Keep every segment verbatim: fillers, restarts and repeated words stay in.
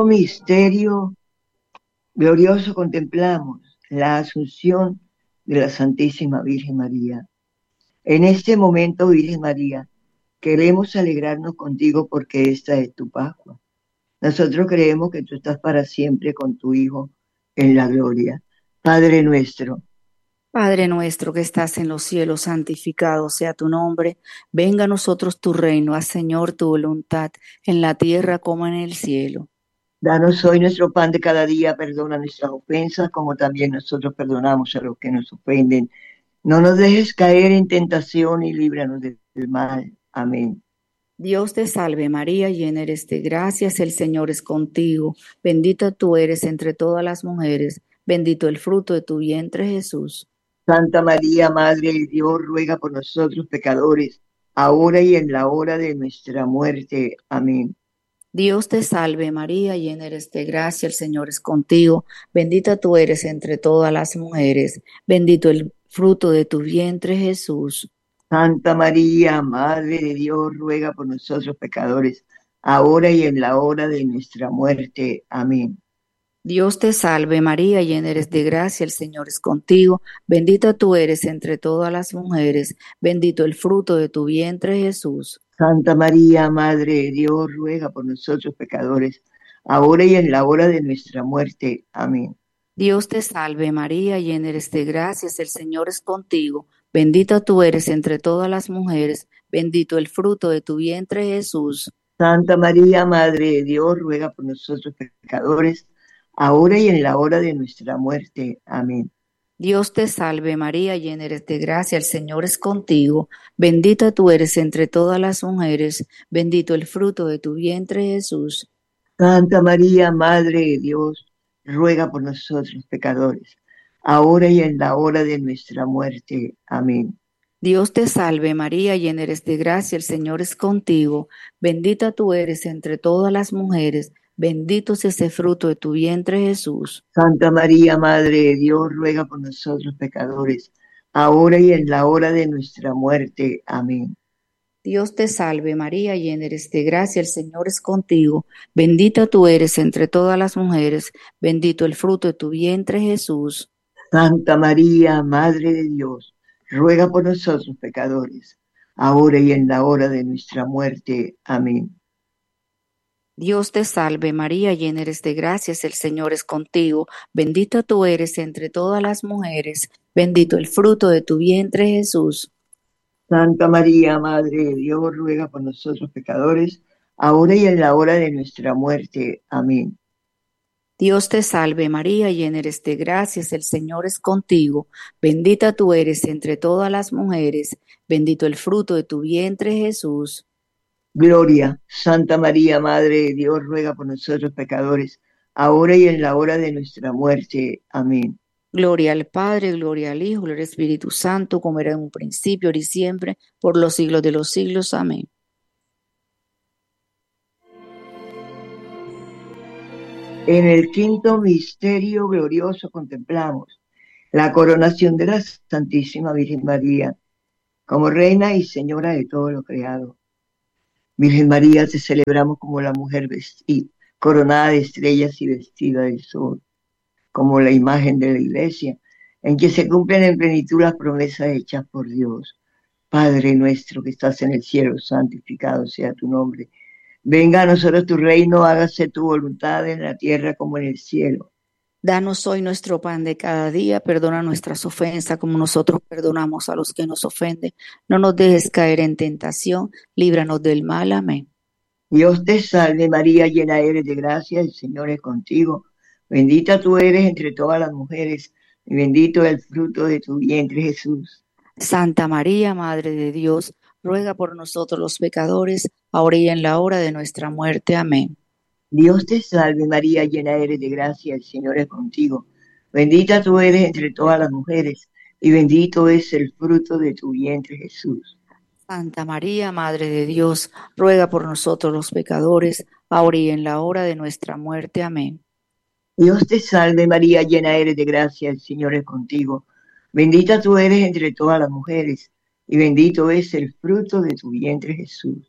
Misterio glorioso contemplamos la Asunción de la Santísima Virgen María. En este momento, Virgen María, queremos alegrarnos contigo porque esta es tu Pascua. Nosotros creemos que tú estás para siempre con tu Hijo en la gloria. Padre nuestro, Padre nuestro que estás en los cielos, santificado sea tu nombre. Venga a nosotros tu reino, haz Señor tu voluntad, en la tierra como en el cielo. danos hoy nuestro pan de cada día, perdona nuestras ofensas como también nosotros perdonamos a los que nos ofenden. No nos dejes caer en tentación y líbranos del mal. Amén. Dios te salve María, llena eres de gracias, el Señor es contigo. Bendita tú eres entre todas las mujeres, bendito el fruto de tu vientre Jesús. Santa María, Madre de Dios, ruega por nosotros pecadores, ahora y en la hora de nuestra muerte. Amén. Dios te salve María, llena eres de gracia, el Señor es contigo. Bendita tú eres entre todas las mujeres, bendito el fruto de tu vientre Jesús. Santa María, Madre de Dios, ruega por nosotros pecadores, ahora y en la hora de nuestra muerte. Amén. Dios te salve María, llena eres de gracia, el Señor es contigo, bendita tú eres entre todas las mujeres, bendito el fruto de tu vientre Jesús. Santa María, Madre de Dios, ruega por nosotros pecadores, ahora y en la hora de nuestra muerte. Amén. Dios te salve María, llena eres de gracias, el Señor es contigo, bendita tú eres entre todas las mujeres, bendito el fruto de tu vientre Jesús. Santa María, Madre de Dios, ruega por nosotros pecadores, ahora y en la hora de nuestra muerte. Amén. Dios te salve María, llena eres de gracia, el Señor es contigo, bendita tú eres entre todas las mujeres, bendito el fruto de tu vientre Jesús. Santa María, Madre de Dios, ruega por nosotros pecadores, ahora y en la hora de nuestra muerte. Amén. Dios te salve María, llena eres de gracia, el Señor es contigo, bendita tú eres entre todas las mujeres, bendito es ese fruto de tu vientre Jesús. Santa María, Madre de Dios, ruega por nosotros pecadores, ahora y en la hora de nuestra muerte. Amén. Dios te salve María, llena eres de gracia, el Señor es contigo, bendita tú eres entre todas las mujeres, bendito el fruto de tu vientre Jesús. Santa María, Madre de Dios, ruega por nosotros pecadores, ahora y en la hora de nuestra muerte. Amén. Dios te salve María, llena eres de gracias, el Señor es contigo, bendita tú eres entre todas las mujeres, bendito el fruto de tu vientre Jesús. Santa María, Madre de Dios, ruega por nosotros pecadores, ahora y en la hora de nuestra muerte. Amén. Dios te salve María, llena eres de gracias, el Señor es contigo, bendita tú eres entre todas las mujeres, bendito el fruto de tu vientre Jesús. Gloria, Santa María, Madre de Dios, ruega por nosotros pecadores, ahora y en la hora de nuestra muerte. Amén. Gloria al Padre, gloria al Hijo, gloria al Espíritu Santo, como era en un principio, ahora y siempre, por los siglos de los siglos. Amén. En el quinto misterio glorioso contemplamos la coronación de la Santísima Virgen María como Reina y Señora de todo lo creado. Virgen María, te celebramos como la mujer vestida, coronada de estrellas y vestida del sol, como la imagen de la Iglesia, en que se cumplen en plenitud las promesas hechas por Dios. Padre nuestro que estás en el cielo, santificado sea tu nombre. Venga a nosotros tu reino, hágase tu voluntad en la tierra como en el cielo. Danos hoy nuestro pan de cada día, perdona nuestras ofensas como nosotros perdonamos a los que nos ofenden. No nos dejes caer en tentación, líbranos del mal. Amén. Dios te salve María, llena eres de gracia, el Señor es contigo. Bendita tú eres entre todas las mujeres, y bendito es el fruto de tu vientre Jesús. Santa María, Madre de Dios, ruega por nosotros los pecadores, ahora y en la hora de nuestra muerte. Amén. Dios te salve María, llena eres de gracia, el Señor es contigo. Bendita tú eres entre todas las mujeres, y bendito es el fruto de tu vientre Jesús. Santa María, Madre de Dios, ruega por nosotros los pecadores, ahora y en la hora de nuestra muerte. Amén. Dios te salve María, llena eres de gracia, el Señor es contigo. Bendita tú eres entre todas las mujeres, y bendito es el fruto de tu vientre Jesús.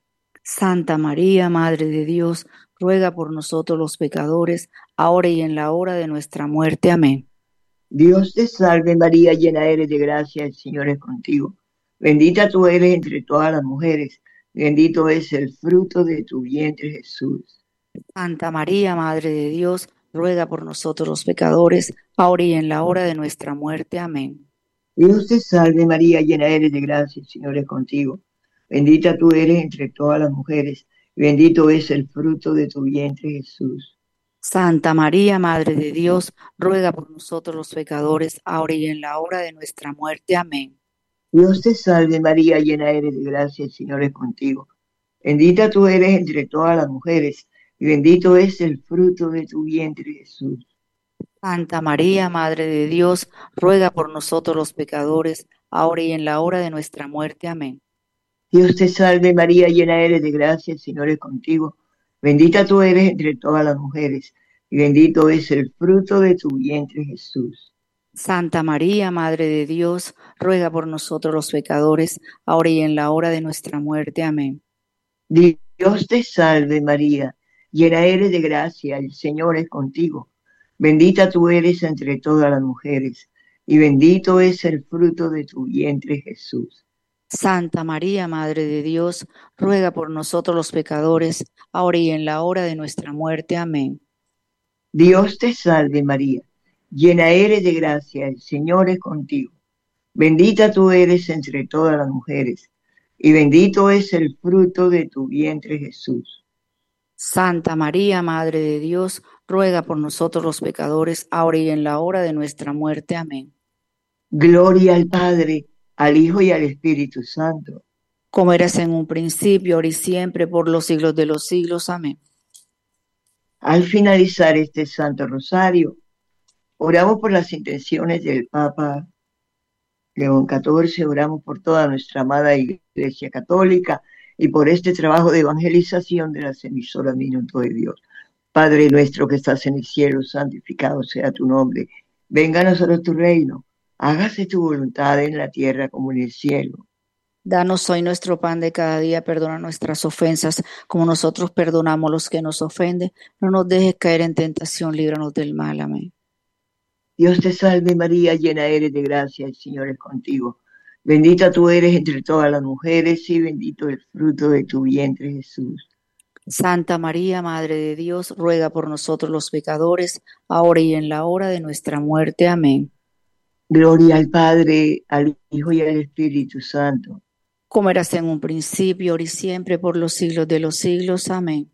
Santa María, Madre de Dios, ruega por nosotros los pecadores, ahora y en la hora de nuestra muerte. Amén. Dios te salve María, llena eres de gracia, el Señor es contigo. Bendita tú eres entre todas las mujeres, bendito es el fruto de tu vientre Jesús. Santa María, Madre de Dios, ruega por nosotros los pecadores, ahora y en la hora de nuestra muerte. Amén. Dios te salve María, llena eres de gracia, el Señor es contigo. Bendita tú eres entre todas las mujeres, y bendito es el fruto de tu vientre Jesús. Santa María, Madre de Dios, ruega por nosotros los pecadores, ahora y en la hora de nuestra muerte. Amén. Dios te salve María, llena eres de gracia, el Señor es contigo. Bendita tú eres entre todas las mujeres, y bendito es el fruto de tu vientre Jesús. Santa María, Madre de Dios, ruega por nosotros los pecadores, ahora y en la hora de nuestra muerte. Amén. Dios te salve María, llena eres de gracia, el Señor es contigo. Bendita tú eres entre todas las mujeres, y bendito es el fruto de tu vientre Jesús. Santa María, Madre de Dios, ruega por nosotros los pecadores, ahora y en la hora de nuestra muerte. Amén. Dios te salve María, llena eres de gracia, el Señor es contigo. Bendita tú eres entre todas las mujeres, y bendito es el fruto de tu vientre Jesús. Santa María, Madre de Dios, ruega por nosotros los pecadores, ahora y en la hora de nuestra muerte. Amén. Dios te salve María, llena eres de gracia, el Señor es contigo. Bendita tú eres entre todas las mujeres, y bendito es el fruto de tu vientre Jesús. Santa María, Madre de Dios, ruega por nosotros los pecadores, ahora y en la hora de nuestra muerte. Amén. Gloria al Padre, al Hijo y al Espíritu Santo. Como eras en un principio, ahora y siempre, por los siglos de los siglos. Amén. Al finalizar este Santo Rosario, oramos por las intenciones del Papa León catorce, oramos por toda nuestra amada Iglesia Católica y por este trabajo de evangelización de las emisoras Minuto de Dios. Padre nuestro que estás en el cielo, santificado sea tu nombre. Venga a nosotros tu reino. Hágase tu voluntad en la tierra como en el cielo. Danos hoy nuestro pan de cada día, perdona nuestras ofensas, como nosotros perdonamos a los que nos ofenden. No nos dejes caer en tentación, líbranos del mal. Amén. Dios te salve María, llena eres de gracia, el Señor es contigo. Bendita tú eres entre todas las mujeres y bendito el fruto de tu vientre Jesús. Santa María, Madre de Dios, ruega por nosotros los pecadores, ahora y en la hora de nuestra muerte. Amén. Gloria al Padre, al Hijo y al Espíritu Santo. Como eras en un principio, ahora y siempre, por los siglos de los siglos. Amén.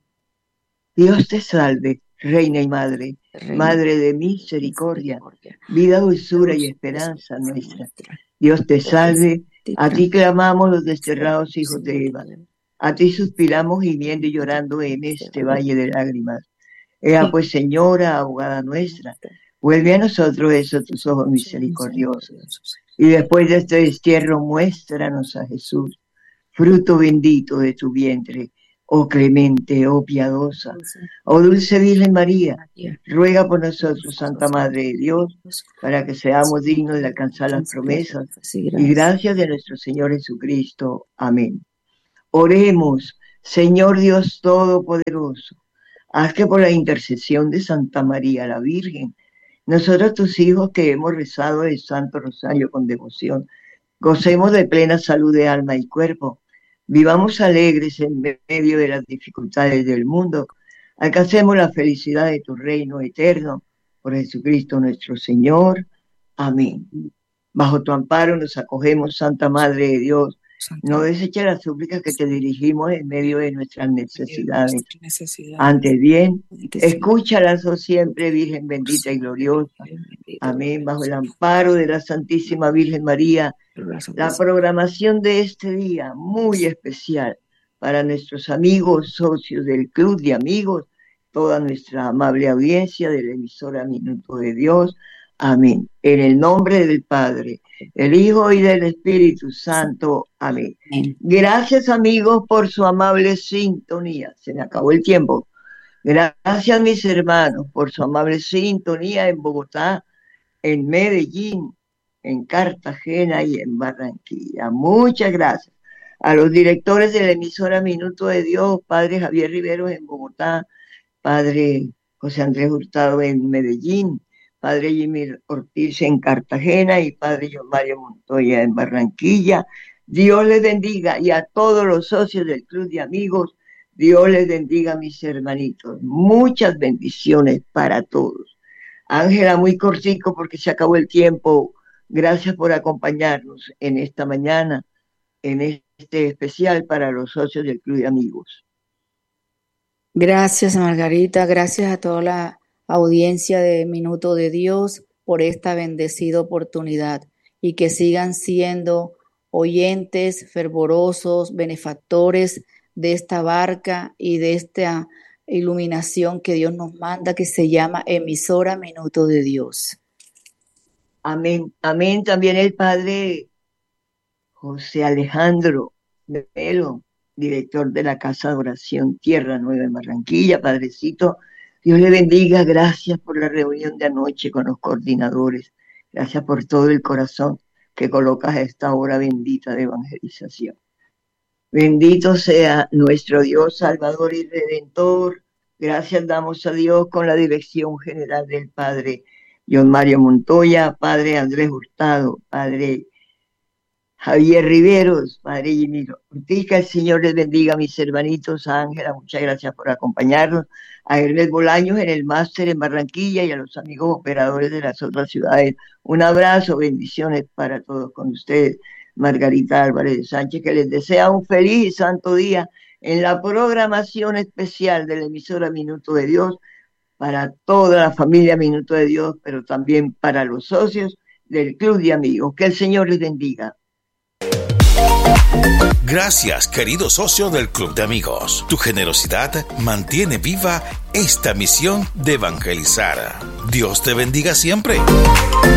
Dios te salve, Reina y Madre, Reina, Madre de misericordia, misericordia, vida, dulzura y esperanza nuestra. Dios te salve, a ti clamamos los desterrados hijos de Eva. A ti suspiramos gimiendo y llorando en este valle de lágrimas. Ea pues, Señora, abogada nuestra, vuelve a nosotros esos tus ojos misericordiosos. Y después de este destierro, muéstranos a Jesús, fruto bendito de tu vientre. Oh clemente, oh piadosa, oh dulce Virgen María, ruega por nosotros, Santa Madre de Dios, para que seamos dignos de alcanzar las promesas y gracias de nuestro Señor Jesucristo. Amén. Oremos, Señor Dios Todopoderoso, haz que por la intercesión de Santa María la Virgen, nosotros tus hijos que hemos rezado el Santo Rosario con devoción, gocemos de plena salud de alma y cuerpo, vivamos alegres en medio de las dificultades del mundo, alcancemos la felicidad de tu reino eterno, por Jesucristo nuestro Señor. Amén. Bajo tu amparo nos acogemos, Santa Madre de Dios. No deseches las súplicas que te dirigimos en medio de nuestras necesidades. Antes bien, escúchalas, oh siempre, Virgen bendita y gloriosa. Amén. Bajo el amparo de la Santísima Virgen María, la programación de este día muy especial para nuestros amigos, socios del Club de Amigos, toda nuestra amable audiencia de la emisora Minuto de Dios. Amén. En el nombre del Padre, el Hijo y del Espíritu Santo. Amén. Amén. Gracias, amigos, por su amable sintonía. Se me acabó el tiempo. Gracias, mis hermanos, por su amable sintonía en Bogotá, en Medellín, en Cartagena y en Barranquilla. Muchas gracias. a los directores de la emisora Minuto de Dios, padre Javier Riveros en Bogotá, padre José Andrés Hurtado en Medellín, padre Jimmy Ortiz en Cartagena y padre John Mario Montoya en Barranquilla. Dios les bendiga, y a todos los socios del Club de Amigos, Dios les bendiga, mis hermanitos. Muchas bendiciones para todos. Ángela, muy cortico porque se acabó el tiempo. Gracias por acompañarnos en esta mañana, en este especial para los socios del Club de Amigos. Gracias, Margarita. Gracias a toda la audiencia de Minuto de Dios por esta bendecida oportunidad, y que sigan siendo oyentes fervorosos, benefactores de esta barca y de esta iluminación que Dios nos manda, que se llama emisora Minuto de Dios. Amén, amén. También el padre José Alejandro Melo, director de la Casa de Oración Tierra Nueva en Barranquilla. Padrecito, Dios le bendiga. Gracias por la reunión de anoche con los coordinadores. Gracias por todo el corazón que colocas a esta hora bendita de evangelización. Bendito sea nuestro Dios, Salvador y Redentor. Gracias damos a Dios con la dirección general del Padre John Mario Montoya, Padre Andrés Hurtado, Padre Javier Riveros, Padre Jimmy Ortiz. Que el Señor les bendiga, mis hermanitos. A Ángela, muchas gracias por acompañarnos. A Hermes Bolaños en el máster en Barranquilla, y a los amigos operadores de las otras ciudades. Un abrazo, bendiciones para todos con ustedes. Margarita Álvarez de Sánchez, que les desea un feliz y santo día en la programación especial de la emisora Minuto de Dios, para toda la familia Minuto de Dios, pero también para los socios del Club de Amigos. Que el Señor les bendiga. Gracias, querido socio del Club de Amigos. Tu generosidad mantiene viva esta misión de evangelizar. Dios te bendiga siempre.